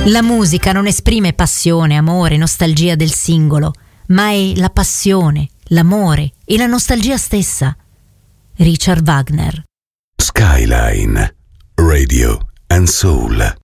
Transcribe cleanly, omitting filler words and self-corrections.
La musica non esprime passione, amore, nostalgia del singolo, ma è la passione, l'amore e la nostalgia stessa. Richard Wagner. Skyline, Radio and Soul.